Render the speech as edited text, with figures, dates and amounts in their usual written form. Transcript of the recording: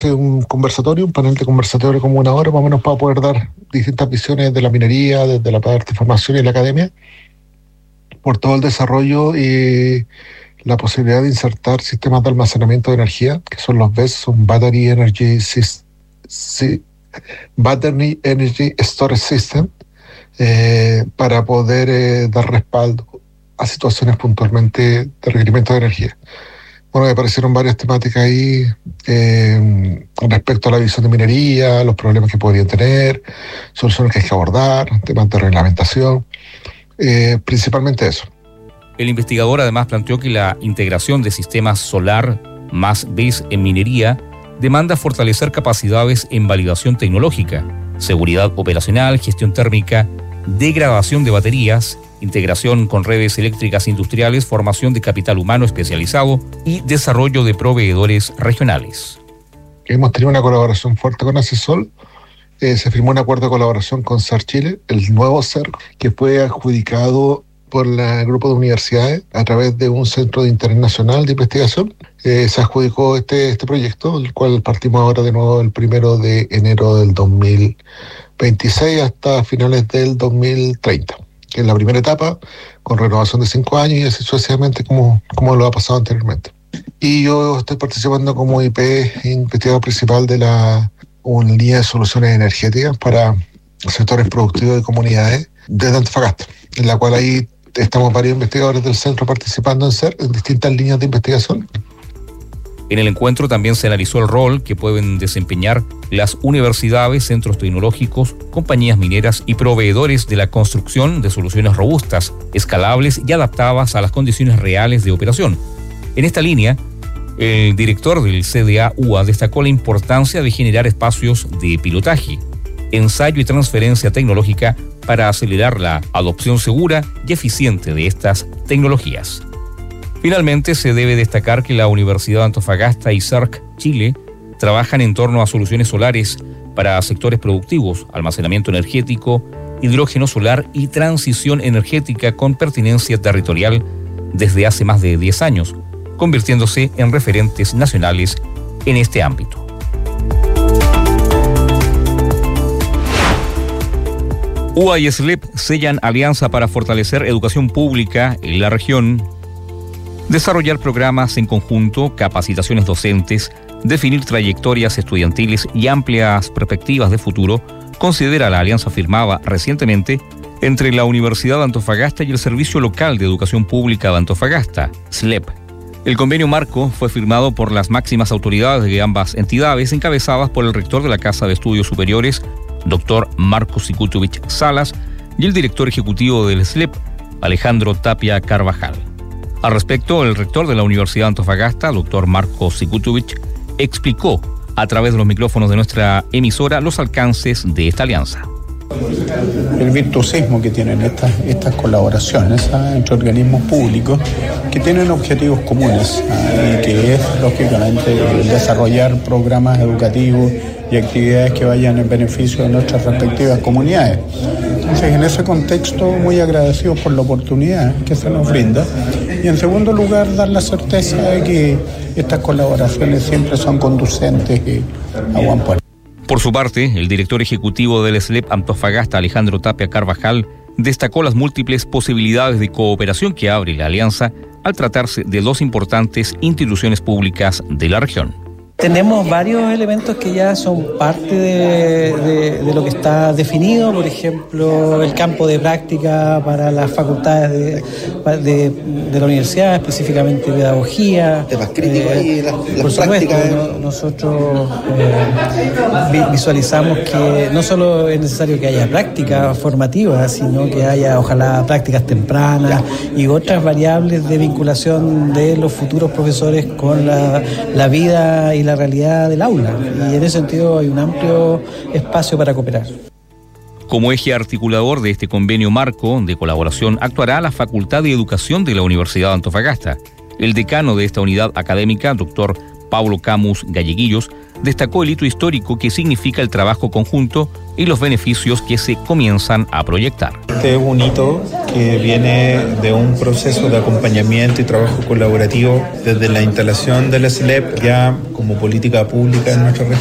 un conversatorio, un panel de conversatorio como una hora más o menos para poder dar distintas visiones de la minería, desde la parte de formación y la academia, por todo el desarrollo y la posibilidad de insertar sistemas de almacenamiento de energía, que son los BESS, son Battery Energy Storage System, para poder dar respaldo a situaciones puntualmente de requerimiento de energía. Bueno, me aparecieron varias temáticas ahí respecto a la visión de minería, los problemas que podrían tener, soluciones que hay que abordar, temas de reglamentación, principalmente eso. El investigador además planteó que la integración de sistemas solar más BESS en minería demanda fortalecer capacidades en validación tecnológica, seguridad operacional, gestión térmica, degradación de baterías, integración con redes eléctricas industriales, formación de capital humano especializado y desarrollo de proveedores regionales. Hemos tenido una colaboración fuerte con Acesol. Se firmó un acuerdo de colaboración con CERC Chile, el nuevo CERC, que fue adjudicado por el grupo de universidades a través de un centro de interés nacional de investigación. Se adjudicó este proyecto, el cual partimos ahora de nuevo el 1 de enero del 2026 hasta finales del 2030. Que es la primera etapa, con renovación de 5 años y así sucesivamente como lo ha pasado anteriormente. Y yo estoy participando como IP investigador principal de la unidad de soluciones energéticas para sectores productivos y comunidades desde Antofagasta, en la cual ahí estamos varios investigadores del centro participando en distintas líneas de investigación. En el encuentro también se analizó el rol que pueden desempeñar las universidades, centros tecnológicos, compañías mineras y proveedores de la construcción de soluciones robustas, escalables y adaptadas a las condiciones reales de operación. En esta línea, el director del CDA-UA destacó la importancia de generar espacios de pilotaje, ensayo y transferencia tecnológica para acelerar la adopción segura y eficiente de estas tecnologías. Finalmente, se debe destacar que la Universidad de Antofagasta y CERC Chile trabajan en torno a soluciones solares para sectores productivos, almacenamiento energético, hidrógeno solar y transición energética con pertinencia territorial desde hace más de 10 años, convirtiéndose en referentes nacionales en este ámbito. UA y SLEP sellan alianza para fortalecer educación pública en la región, desarrollar programas en conjunto, capacitaciones docentes, definir trayectorias estudiantiles y amplias perspectivas de futuro, considera la alianza firmada recientemente entre la Universidad de Antofagasta y el Servicio Local de Educación Pública de Antofagasta, SLEP. El convenio marco fue firmado por las máximas autoridades de ambas entidades, encabezadas por el rector de la Casa de Estudios Superiores, Dr. Marco Sikutovich Salas, y el director ejecutivo del SLEP, Alejandro Tapia Carvajal. Al respecto, el rector de la Universidad de Antofagasta, Dr. Marco Sikutovich, explicó a través de los micrófonos de nuestra emisora los alcances de esta alianza. El virtuosismo que tienen estas colaboraciones entre organismos públicos que tienen objetivos comunes y que es, lógicamente, desarrollar programas educativos y actividades que vayan en beneficio de nuestras respectivas comunidades. Entonces, en ese contexto, muy agradecidos por la oportunidad que se nos brinda. Y en segundo lugar, dar la certeza de que estas colaboraciones siempre son conducentes a buen puerto. Por su parte, el director ejecutivo del SLEP Antofagasta, Alejandro Tapia Carvajal, destacó las múltiples posibilidades de cooperación que abre la alianza al tratarse de dos importantes instituciones públicas de la región. Tenemos varios elementos que ya son parte de lo que está definido, por ejemplo, el campo de práctica para las facultades de la universidad, específicamente pedagogía. Temas críticos y las por supuesto, nosotros visualizamos que no solo es necesario que haya prácticas formativas, sino que haya, ojalá, prácticas tempranas y otras variables de vinculación de los futuros profesores con la vida y la realidad del aula, y en ese sentido hay un amplio espacio para cooperar. Como eje articulador de este convenio marco de colaboración actuará la Facultad de Educación de la Universidad de Antofagasta. El decano de esta unidad académica, doctor Pablo Camus Galleguillos, destacó el hito histórico que significa el trabajo conjunto y los beneficios que se comienzan a proyectar. Este es un hito que viene de un proceso de acompañamiento y trabajo colaborativo desde la instalación del SLEP ya como política pública en nuestra región.